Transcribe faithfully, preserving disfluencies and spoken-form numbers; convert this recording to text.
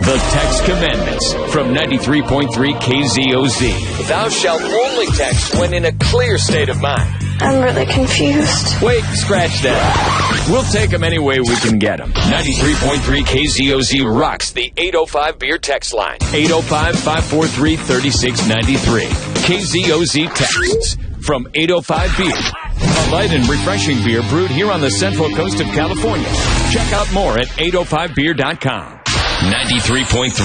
The Text Commandments from ninety-three point three K Z O Z. Thou shalt only text when in a clear state of mind. I'm really confused. Wait, scratch that. We'll take them any way we can get them. ninety-three point three K Z O Z rocks the eight oh five beer text line. eight oh five, five four three, three six nine three. K Z O Z texts from eight oh five Beer. A light and refreshing beer brewed here on the Central Coast of California. Check out more at eight oh five beer dot com. ninety-three point three